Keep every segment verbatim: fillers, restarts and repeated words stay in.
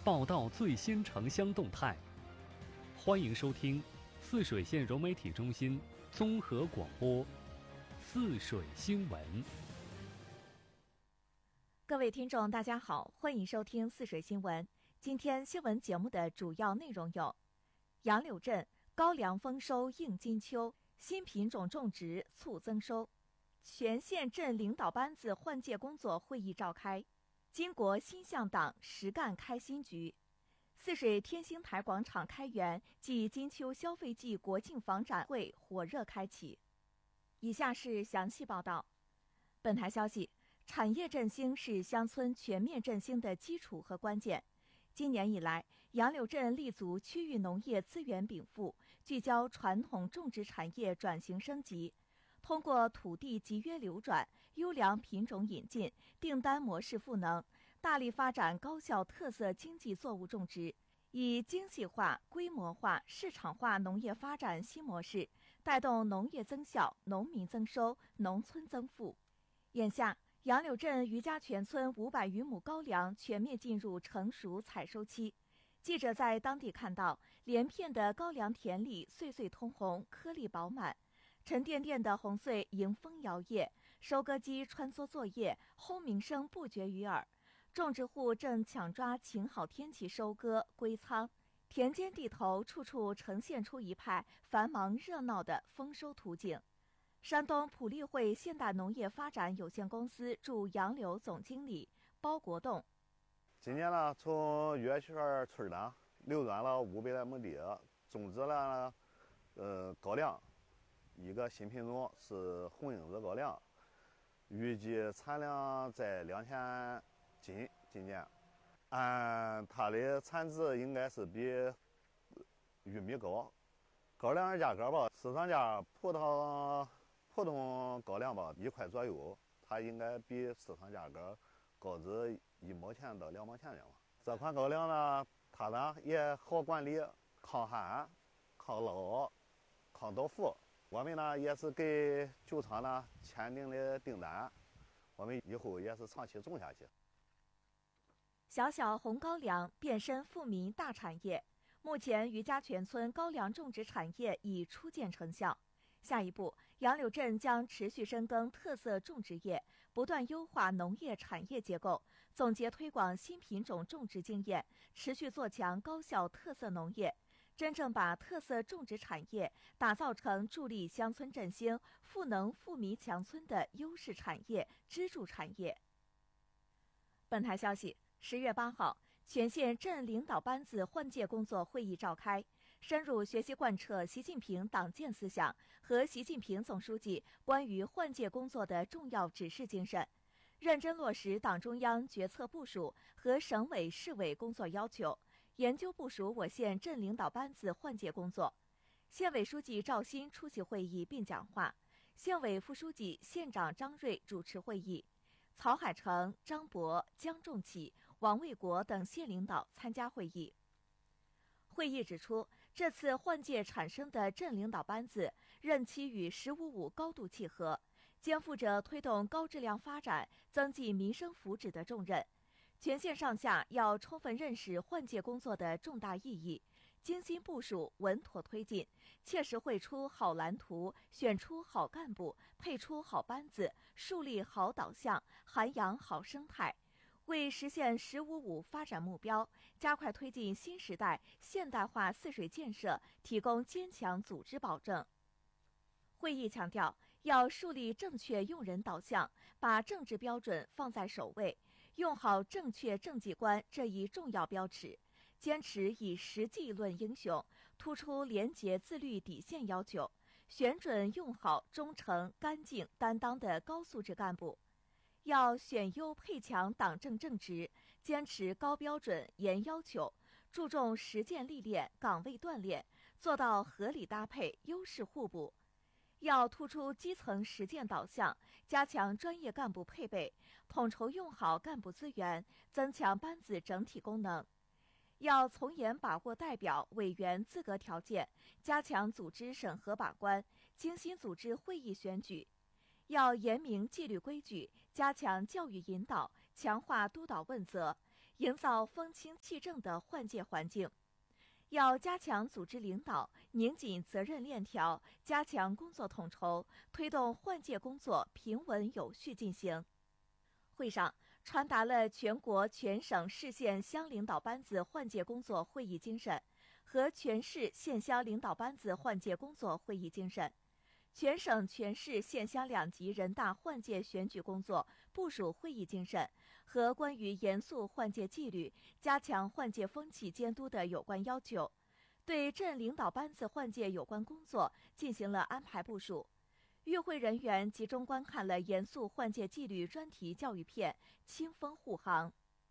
报道最新城乡动态。欢迎收听泗水县融媒体中心综合广播泗水新闻。 各位听众大家好，欢迎收听泗水新闻。今天新闻节目的主要内容有：杨柳镇高粱丰收应金秋，新品种种植促增收；全县镇领导班子换届工作会议召开；金国新向党实干开新局；泗水天星台广场开园暨金秋消费季国庆房展会火热开启。以下是详细报道。本台消息，产业振兴是乡村全面振兴的基础和关键。今年以来，杨柳镇立足区域农业资源禀赋，聚焦传统种植产业转型升级，通过土地集约流转、优良品种引进、订单模式赋能，大力发展高效特色经济作物种植，以精细化、规模化、市场化农业发展新模式，带动农业增效、农民增收、农村增富。眼下，杨柳镇余家泉村五百余亩高粱全面进入成熟采收期。记者在当地看到，连片的高粱田里穗穗通红，颗粒饱满，沉甸甸的红穗迎风摇曳，收割机穿梭作业，轰鸣声不绝于耳。种植户正抢抓晴好天气收割归仓，田间地头处处呈现出一派繁忙热闹的丰收图景。山东普利会现代农业发展有限公司驻杨柳总经理包国栋： 今年呢，从月圈村呢流转了五百来亩地，种植了呃高粱，一个新品种是红缨子高粱，预计产量在两千斤。今年按它的产值应该是比玉米高。高粱的价格吧，市场价普通普通高粱吧一块左右，它应该比市场价格高至一毛钱到两毛钱这样。这款高粱呢，它呢也好管理，抗旱、抗涝、抗倒伏。我们呢也是给酒厂呢签订的订单，我们以后也是长期种下去。 小小红高粱变身富民大产业，目前余家泉村高粱种植产业已初见成效。下一步，杨柳镇将持续深耕特色种植业，不断优化农业产业结构，总结推广新品种种植经验，持续做强高效特色农业，真正把特色种植产业打造成助力乡村振兴、赋能富民强村的优势产业、支柱产业。本台消息，十月八号，全县镇领导班子换届工作会议召开，深入学习贯彻习近平党建思想和习近平总书记关于换届工作的重要指示精神，认真落实党中央决策部署和省委市委工作要求，研究部署我县镇领导班子换届工作。县委书记赵新出席会议并讲话，县委副书记、县长张瑞主持会议。曹海成、张博、江仲启、王卫国等县领导参加会议。会议指出，这次换届产生的镇领导班子任期与“十五五”高度契合，肩负着推动高质量发展、增进民生福祉的重任。全县上下要充分认识换届工作的重大意义，精心部署，稳妥推进，切实绘出好蓝图，选出好干部，配出好班子，树立好导向，涵养好生态，为实现“十五五”发展目标，加快推进新时代现代化泗水建设提供坚强组织保证。会议强调，要树立正确用人导向，把政治标准放在首位，用好正确政绩观这一重要标尺，坚持以实际论英雄，突出廉洁自律底线要求，选准用好忠诚、干净、担当的高素质干部。要选优配强党政正直，坚持高标准、严要求，注重实践历练、岗位锻炼，做到合理搭配、优势互补。要突出基层实践导向，加强专业干部配备，统筹用好干部资源，增强班子整体功能。要从严把握代表、委员资格条件，加强组织审核把关，精心组织会议选举。要严明纪律规矩，加强教育引导，强化督导问责， 营造风清气正的换届环境。要加强组织领导，拧紧责任链条，加强工作统筹，推动换届工作平稳有序进行。会上传达了全国全省市县乡领导班子换届工作会议精神和全市县乡领导班子换届工作会议精神，全省全市县乡两级人大换届选举工作部署会议精神和关于严肃换届纪律、加强换届风气监督的有关要求，对镇领导班子换届有关工作进行了安排部署。与会人员集中观看了严肃换届纪律专题教育片《清风护航》。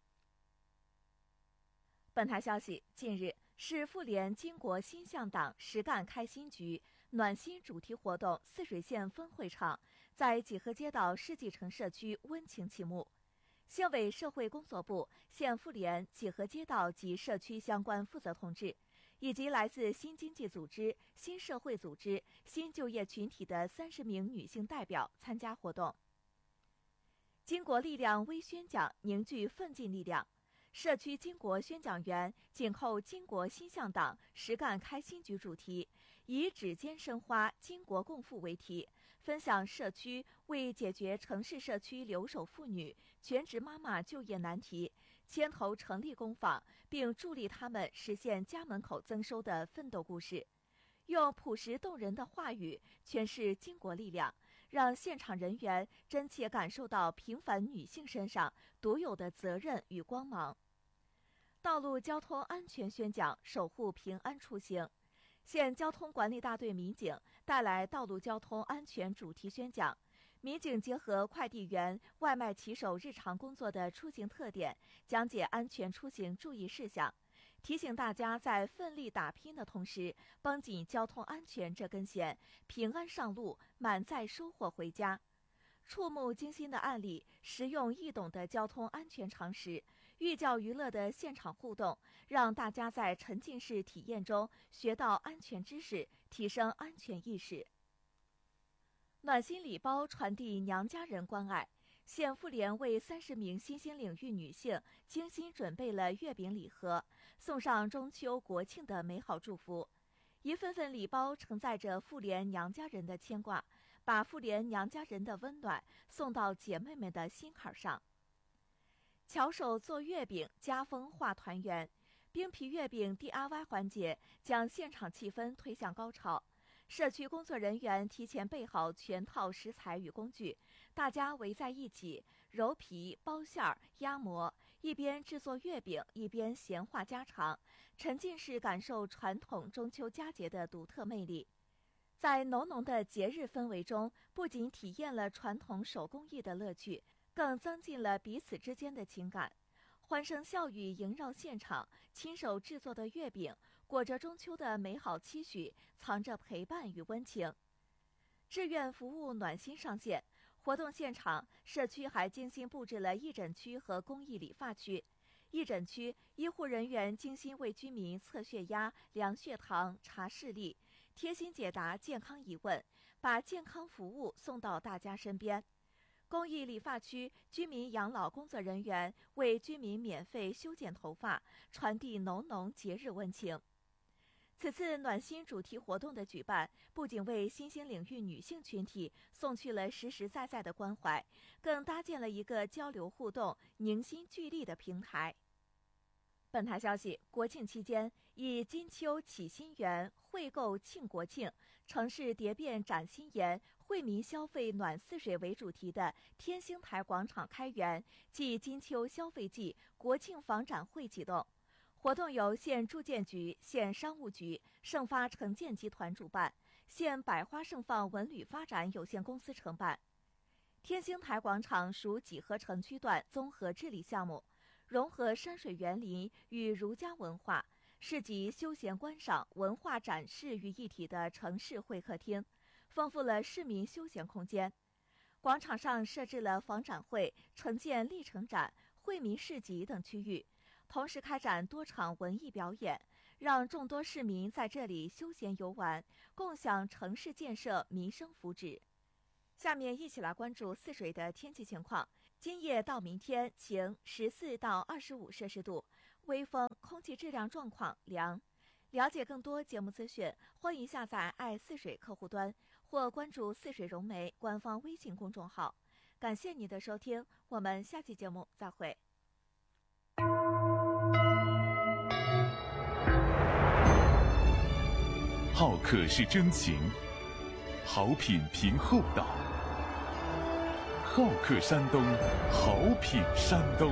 本台消息，近日，市妇联巾帼新向党实干开新局暖心主题活动泗水县分会场在几何街道世纪城社区温情启幕。县委社会工作部、县妇联、几何街道及社区相关负责同志，以及来自新经济组织、新社会组织、新就业群体的三十名女性代表参加活动。巾帼力量微宣讲凝聚奋进力量，社区巾帼宣讲员紧扣巾帼新向党实干开新局主题，以指尖生花，巾帼共赴为题，分享社区为解决城市社区留守妇女、全职妈妈就业难题，牵头成立工坊，并助力他们实现家门口增收的奋斗故事，用朴实动人的话语诠释巾帼力量，让现场人员真切感受到平凡女性身上独有的责任与光芒。道路交通安全宣讲守护平安出行，县交通管理大队民警带来道路交通安全主题宣讲，民警结合快递员、外卖骑手日常工作的出行特点，讲解安全出行注意事项，提醒大家在奋力打拼的同时，绷紧交通安全这根弦，平安上路，满载收获回家。触目惊心的案例，实用易懂的交通安全常识，寓教于乐的现场互动，让大家在沉浸式体验中学到安全知识，提升安全意识。暖心礼包传递娘家人关爱，县妇联为三十名新兴领域女性精心准备了月饼礼盒，送上中秋国庆的美好祝福。一份份礼包承载着妇联娘家人的牵挂，把妇联娘家人的温暖送到姐妹们的心坎上。巧手做月饼，家风化团圆。冰皮月饼 D I Y 环节将现场气氛推向高潮。社区工作人员提前备好全套食材与工具，大家围在一起揉皮、包馅儿、压模，一边制作月饼，一边闲话家常，沉浸式感受传统中秋佳节的独特魅力。在浓浓的节日氛围中，不仅体验了传统手工艺的乐趣，更增进了彼此之间的情感。欢声笑语萦绕现场，亲手制作的月饼裹着中秋的美好期许，藏着陪伴与温情。志愿服务暖心上线，活动现场，社区还精心布置了义诊区和公益理发区。义诊区医护人员精心为居民测血压、量血糖、查视力，贴心解答健康疑问，把健康服务送到大家身边。公益理发区居民养老工作人员为居民免费修剪头发，传递浓浓节日温情。此次暖心主题活动的举办，不仅为新兴领域女性群体送去了实实在在的关怀，更搭建了一个交流互动、凝心聚力的平台。本台消息，国庆期间，以金秋启新元，惠购庆国庆，城市蝶变展新颜，惠民消费暖似水为主题的天星台广场开园暨金秋消费季国庆访展会启动。活动由县住建局、县商务局、盛发城建集团主办，县百花盛放文旅发展有限公司承办。天星台广场属几何城区段综合治理项目，融合山水园林与儒家文化，是集休闲观赏、文化展示于一体的城市会客厅，丰富了市民休闲空间。广场上设置了访展会、城建历程展、惠民市集等区域，同时开展多场文艺表演，让众多市民在这里休闲游玩，共享城市建设民生福祉。下面一起来关注泗水的天气情况。 今夜到明天晴，十四到二十五摄氏度，微风，空气质量状况良。了解更多节目资讯，欢迎下载爱泗水客户端或关注泗水融媒官方微信公众号。感谢你的收听，我们下期节目再会。 好客是真情，好品凭厚道。好客山东，好品山东。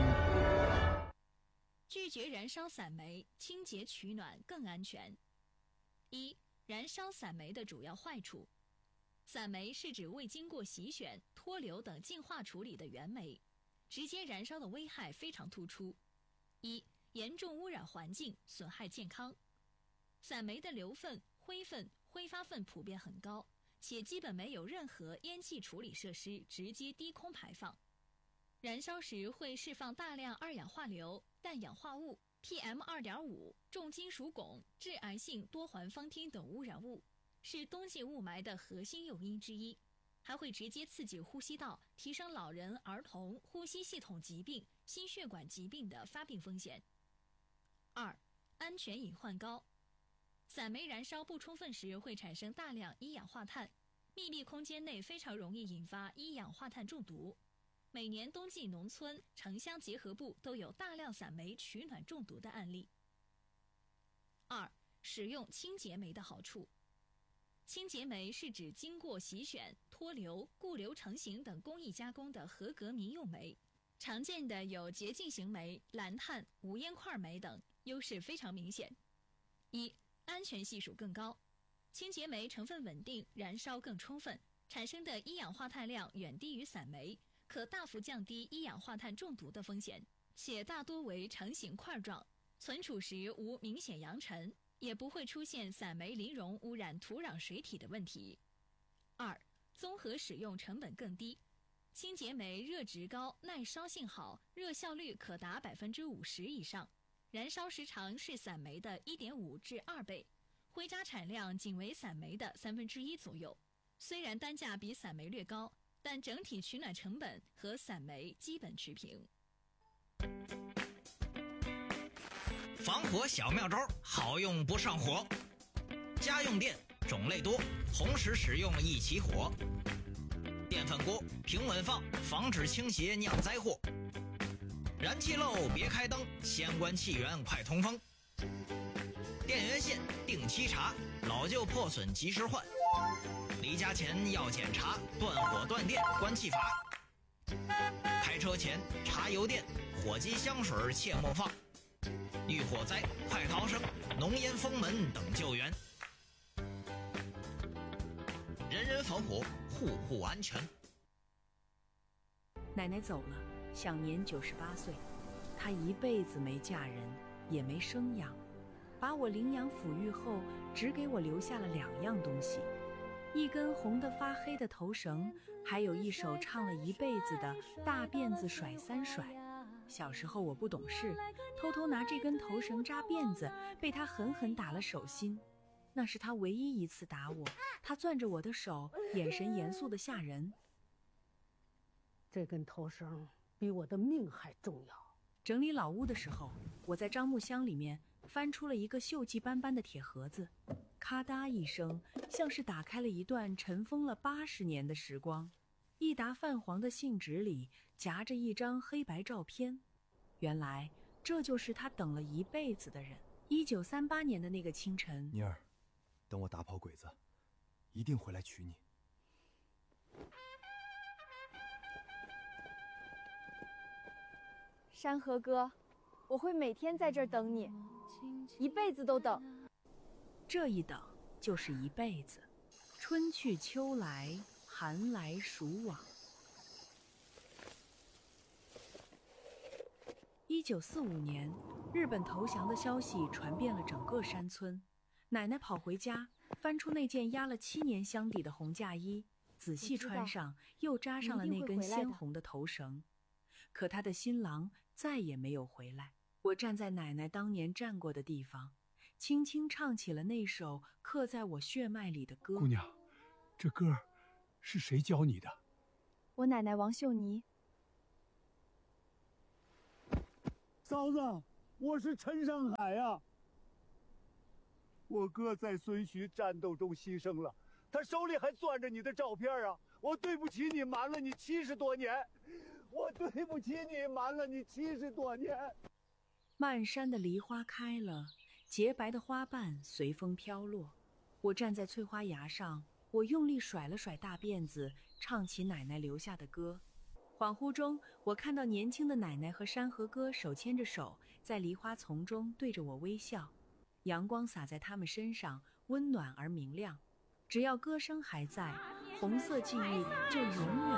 拒绝燃烧散煤，清洁取暖更安全。一、燃烧散煤的主要坏处。散煤是指未经过洗选、脱硫等净化处理的原煤，直接燃烧的危害非常突出。一、严重污染环境，损害健康。散煤的硫分、灰分、挥发分普遍很高，且基本没有任何烟气处理设施直接低空排放。燃烧时会释放大量二氧化硫、氮氧化物、P M 二点五、重金属汞、致癌性多环芳烃等污染物，是冬季雾霾的核心诱因之一，还会直接刺激呼吸道，提升老人、儿童呼吸系统疾病、心血管疾病的发病风险。二、安全隐患高。散煤燃烧不充分时会产生大量一氧化碳，密闭空间内非常容易引发一氧化碳中毒。每年冬季农村、城乡结合部都有大量散煤取暖中毒的案例。二、使用清洁煤的好处。清洁煤是指经过洗选、脱硫、固硫成型等工艺加工的合格民用煤，常见的有洁净型煤、蓝碳、无烟块煤等，优势非常明显。一、安全系数更高。清洁煤成分稳定，燃烧更充分，产生的一氧化碳量远低于散煤，可大幅降低一氧化碳中毒的风险，且大多为成型块状，存储时无明显扬尘，也不会出现散煤磷溶污染土壤水体的问题。二、综合使用成本更低。清洁煤热值高，耐烧性好，热效率可达百分之五十以上，燃烧时长是散煤的一点五至二倍，灰渣产量仅为散煤的三分之一左右。虽然单价比散煤略高，但整体取暖成本和散煤基本持平。 防火小妙招，好用不上火。家用电种类多，同时使用易起火。电饭锅平稳放，防止倾斜酿灾祸。燃气漏别开灯，先关气源快通风。电源线定期查，老旧破损及时换。离家前要检查，断火断电关气阀。开车前查油电，火机香水切莫放。遇火灾快逃生，浓烟封门等救援。人人防火，户户安全。 奶奶走了，享年九十八岁。她一辈子没嫁人，也没生养，把我领养抚育后，只给我留下了两样东西：一根红得发黑的头绳，还有一首唱了一辈子的大辫子甩三甩。小时候我不懂事，偷偷拿这根头绳扎辫子，被他狠狠打了手心。那是他唯一一次打我，他攥着我的手，眼神严肃得吓人。 这根头绳比我的命还重要。 整理老屋的时候，我在樟木箱里面翻出了一个锈迹斑斑的铁盒子，咔嗒一声，像是打开了一段尘封了八十年的时光。一沓泛黄的信纸里夹着一张黑白照片，原来这就是他等了一辈子的人。一九三八年的那个清晨， 妮儿，等我打跑鬼子，一定回来娶你。 山河哥，我会每天在这儿等你，一辈子都等。 这一等就是一辈子，春去秋来，寒来暑往。一九四五年，日本投降的消息传遍了整个山村。奶奶跑回家，翻出那件压了七年箱底的红嫁衣，仔细穿上，又扎上了那根鲜红的头绳。可她的新郎再也没有回来。我站在奶奶当年站过的地方，轻轻唱起了那首刻在我血脉里的歌。 姑娘，这歌是谁教你的？ 我奶奶王秀妮。 嫂子，我是陈上海呀。我哥在孙徐战斗中牺牲了，他手里还攥着你的照片啊！我对不起你，瞒了你七十多年，我对不起你，瞒了你七十多年。 漫山的梨花开了，洁白的花瓣随风飘落。我站在翠花崖上，我用力甩了甩大辫子，唱起奶奶留下的歌。恍惚中，我看到年轻的奶奶和山河哥手牵着手，在梨花丛中对着我微笑。阳光洒在他们身上，温暖而明亮。只要歌声还在，红色记忆就永远